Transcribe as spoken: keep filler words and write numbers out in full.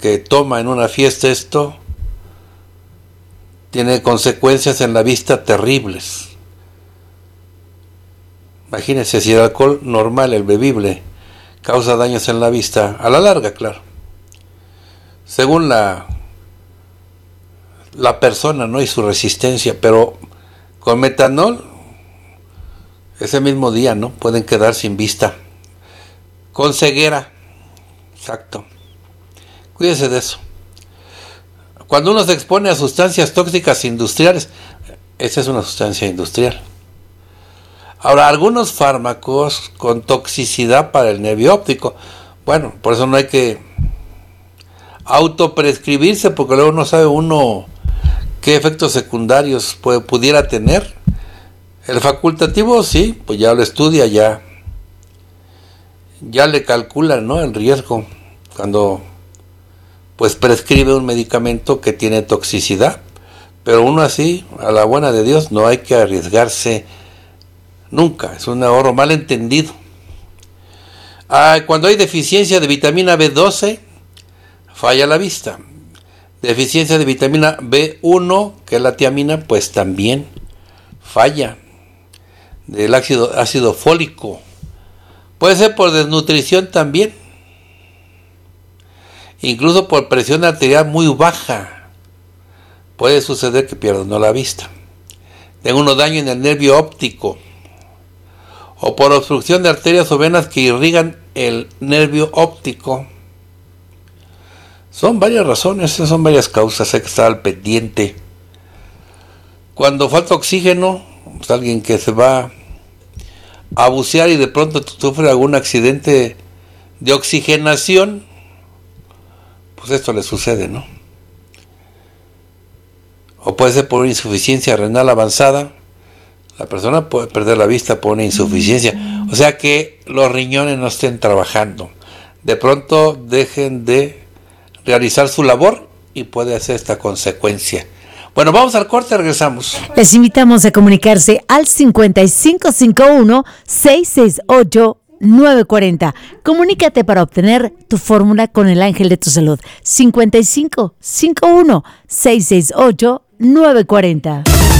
que toma en una fiesta esto tiene consecuencias en la vista terribles. Imagínense si el alcohol normal, el bebible, causa daños en la vista, a la larga, claro. Según la, la persona, ¿no? Y su resistencia, pero con metanol, ese mismo día, ¿no? Pueden quedar sin vista. Con ceguera. Exacto. Cuídese de eso. Cuando uno se expone a sustancias tóxicas industriales, esa es una sustancia industrial. Ahora, algunos fármacos con toxicidad para el nervio óptico, bueno, por eso no hay que autoprescribirse, porque luego no sabe uno qué efectos secundarios puede, pudiera tener. El facultativo, sí, pues ya lo estudia, ya, ya le calculan, ¿no?, el riesgo cuando pues prescribe un medicamento que tiene toxicidad. Pero uno así, a la buena de Dios, no hay que arriesgarse nunca, es un ahorro mal entendido. Ah, cuando hay deficiencia de vitamina B doce, falla la vista. Deficiencia de vitamina B uno, que es la tiamina, pues también falla. Del ácido, ácido fólico. Puede ser por desnutrición también. Incluso por presión arterial muy baja. Puede suceder que pierda uno la vista. Tenga uno daño en el nervio óptico. O por obstrucción de arterias o venas que irrigan el nervio óptico. Son varias razones, son varias causas, hay que estar al pendiente. Cuando falta oxígeno, pues alguien que se va a bucear y de pronto sufre algún accidente de oxigenación, pues esto le sucede, ¿no? O puede ser por una insuficiencia renal avanzada, la persona puede perder la vista por una insuficiencia, o sea que los riñones no estén trabajando, de pronto dejen de realizar su labor y puede hacer esta consecuencia. Bueno, vamos al corte, regresamos. Les invitamos a comunicarse al cincuenta y cinco cincuenta y uno, seiscientos sesenta y ocho, novecientos cuarenta. Comunícate para obtener tu fórmula con el ángel de tu salud. cincuenta y cinco cincuenta y uno, seiscientos sesenta y ocho, novecientos cuarenta.